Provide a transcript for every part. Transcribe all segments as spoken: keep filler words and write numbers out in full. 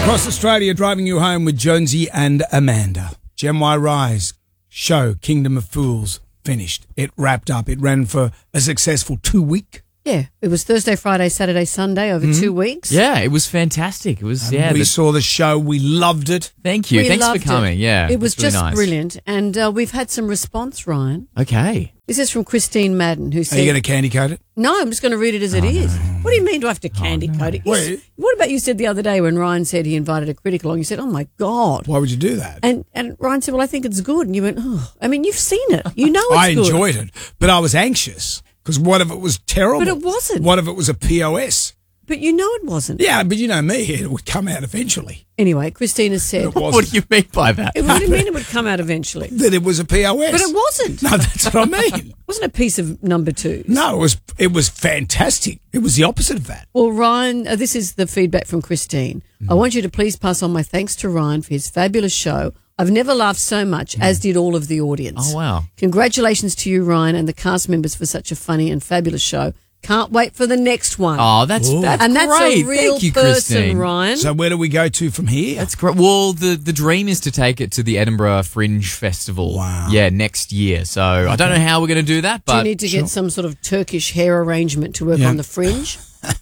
Across Australia, driving you home with Jonesy and Amanda. Gen Y Rise show, Kingdom of Fools, finished. It wrapped up. It ran for a successful two week. Yeah, it was Thursday, Friday, Saturday, Sunday over mm-hmm. two weeks. Yeah, it was fantastic. It was, and yeah. We the, saw the show. We loved it. Thank you. We Thanks for loved coming. It. Yeah. It was really just nice. brilliant. And uh, we've had some response, Ryan. Okay. This is from Christine Madden, who said... Are you going to candy coat it? No, I'm just going to read it as it oh, is. No. What do you mean do I have to candy oh, coat no. it? You, what about you said the other day when Ryan said he invited a critic along? You said, oh, my God. Why would you do that? And and Ryan said, well, I think it's good. And you went, oh, I mean, you've seen it. You know it's I good. I enjoyed it, but I was anxious because what if it was terrible? But it wasn't. What if it was a P O S? But you know it wasn't. Yeah, but you know me, it would come out eventually. Anyway, Christina said... What do you mean by that? It, what do you mean it would come out eventually? That it was a P O S. But it wasn't. No, that's what I mean. It wasn't a piece of number two. No, it was it was fantastic. It was the opposite of that. Well, Ryan, uh, this is the feedback from Christine. Mm. I want you to please pass on my thanks to Ryan for his fabulous show. I've never laughed so much, mm. as did all of the audience. Oh, wow. Congratulations to you, Ryan, and the cast members for such a funny and fabulous show. Can't wait for the next one. Oh, that's, that's and that's great. a real Thank you, person, Christine. Ryan. So where do we go to from here? That's great. Well, the, the dream is to take it to the Edinburgh Fringe Festival. Wow. Yeah, next year. So okay. I don't know how we're going to do that, but... Do you need to sure. get some sort of Turkish hair arrangement to work yeah. on the fringe?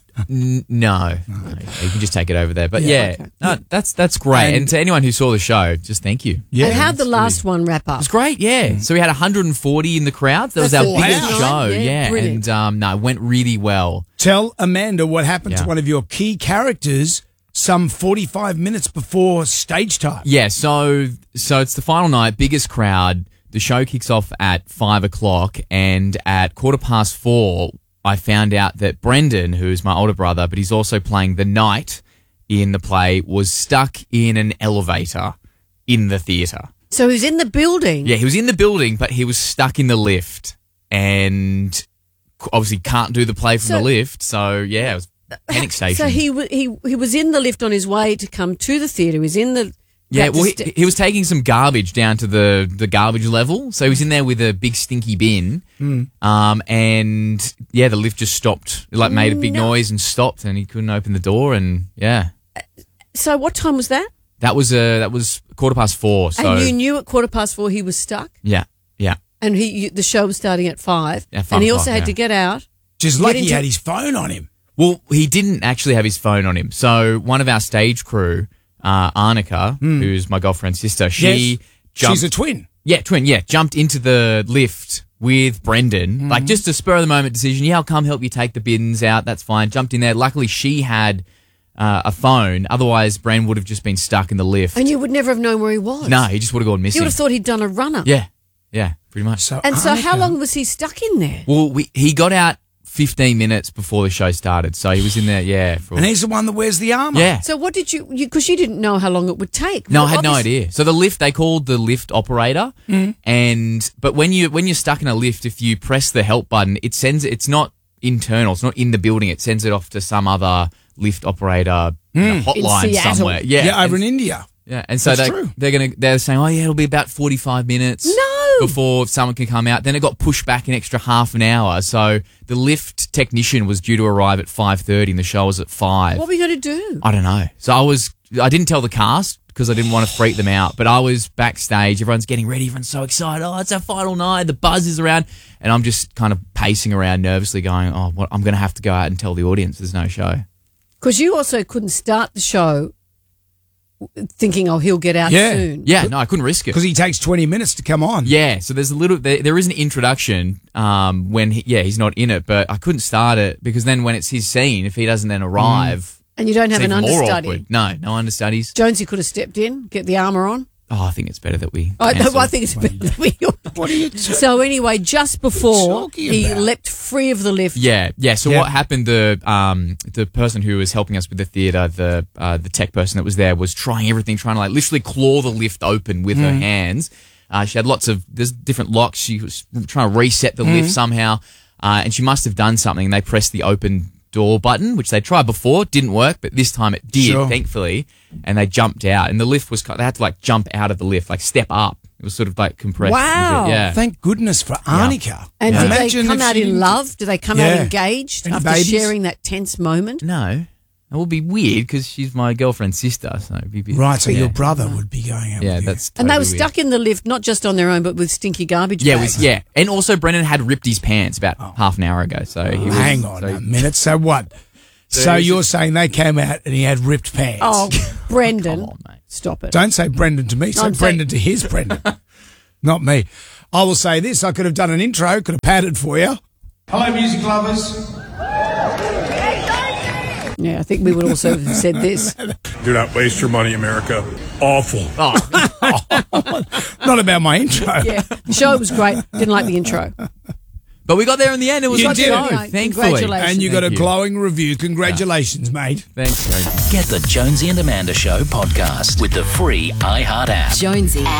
N- no. no. You can just take it over there. But yeah, yeah okay. no, that's that's great. And, and to anyone who saw the show, just thank you. Yeah. And how'd the last really, one wrap up? It was great, yeah. Mm. So we had one hundred forty in the crowd. That that's was our awesome. biggest Wow. show. Yeah, yeah. Brilliant. And um, no, it went really well. Tell Amanda what happened yeah. to one of your key characters some forty-five minutes before stage time. Yeah, so so it's the final night, biggest crowd. The show kicks off at five o'clock, and at quarter past four, I found out that Brendan, who's my older brother, but he's also playing the knight in the play, was stuck in an elevator in the theatre. So he's in the building? Yeah, he was in the building, but he was stuck in the lift, and obviously can't do the play from so, the lift. So yeah, it was panic station. So he he he was in the lift on his way to come to the theatre. He was in the Yeah, well, he, he was taking some garbage down to the, the garbage level. So he was in there with a big stinky bin. Mm. Um, and, yeah, the lift just stopped. It, like, made a big no. noise and stopped, and he couldn't open the door, and, yeah. So what time was that? That was uh, that was quarter past four. So and you knew at quarter past four he was stuck? Yeah, yeah. And he you, the show was starting at five. Yeah, five and he o'clock, also had yeah. to get out. Just like he had his phone on him. Well, he didn't actually have his phone on him. So one of our stage crew... Uh, Arnica, mm. who's my girlfriend's sister, she yes. jumped. She's a twin. Yeah, twin, yeah. Jumped into the lift with Brendan. Mm-hmm. Like, just a spur of the moment decision. Yeah, I'll come help you take the bins out. That's fine. Jumped in there. Luckily, she had uh, a phone. Otherwise, Bren would have just been stuck in the lift. And you would never have known where he was. No, he just would have gone missing. You would have thought he'd done a runner. Yeah, yeah, pretty much. So and Arnica, so how long was he stuck in there? Well, we, he got out fifteen minutes before the show started. So he was in there, yeah. For, and he's the one that wears the armour. Yeah. So what did you, because you, you didn't know how long it would take. No, well, I had no obviously- idea. So the lift, they called the lift operator. Mm. And, but when you, when you're stuck in a lift, if you press the help button, it sends, it's not internal. It's not in the building. It sends it off to some other lift operator Mm. hotline In Seattle. somewhere. Yeah. Yeah, over and, in India. Yeah. And so That's they, true. they're going to, they're saying, oh yeah, it'll be about forty-five minutes. No. Before someone can come out. Then it got pushed back an extra half an hour. So the lift technician was due to arrive at five thirty and the show was at five. What were you going to do? I don't know. So I was, I didn't tell the cast because I didn't want to freak them out, but I was backstage. Everyone's getting ready. Everyone's so excited. Oh, it's our final night. The buzz is around. And I'm just kind of pacing around nervously going, oh, what, I'm going to have to go out and tell the audience there's no show. Because you also couldn't start the show thinking, oh, he'll get out Yeah. soon. Yeah, no, I couldn't risk it. Because he takes twenty minutes to come on. Yeah, so there's a little, there, there is an introduction um, when, he, yeah, he's not in it, but I couldn't start it because then when it's his scene, if he doesn't then arrive, And you don't have it's an even more understudy. awkward. No, no understudies. Jonesy could have stepped in, get the armour on. Oh, I think it's better that we. I, no, cancel. I think it's better that we. What are you So anyway, just before talking he about? leapt free of the lift. Yeah, yeah. So Yeah. what happened? The um the person who was helping us with the theatre, the uh, the tech person that was there, was trying everything, trying to like literally claw the lift open with her hands. Uh, she had lots of there's different locks. She was trying to reset the lift somehow, uh, and she must have done something. They pressed the open door button, which they tried before, didn't work, but this time it did, Sure. thankfully. And they jumped out, and the lift was they had to like jump out of the lift, like step up. It was sort of like compressed. Wow. a bit, yeah. Thank goodness for Arnica. And Yeah. did they Imagine come if out she in didn't- love? Do they come Yeah. out engaged Any after babies? sharing that tense moment? No. It will be weird because she's my girlfriend's sister. So it'd be a bit, Right, so yeah. your brother would be going out Yeah, with you. that's And they totally were stuck in the lift, not just on their own, but with stinky garbage Yeah, it bags. was, yeah. And also, Brendan had ripped his pants about half an hour ago. So he was, Hang on so- a minute. So what? So, So he's you're just- saying they came out and he had ripped pants? Oh, Brendan. Come on, mate. Stop it. Don't say Brendan to me. Say I'm Brendan to his Brendan. Not me. I will say this. I could have done an intro, could have padded for you. Hello, music lovers. Yeah, I think we would also have said this. Do not waste your money, America. Awful. Not about my intro. Yeah, the show was great. Didn't like the intro. But we got there in the end. It was You a good did. show, Right, thankfully. congratulations. And you got Thank a you. glowing review. Congratulations, mate. Thanks, Jonesy. Get the Jonesy and Amanda Show podcast with the free iHeart app. Jonesy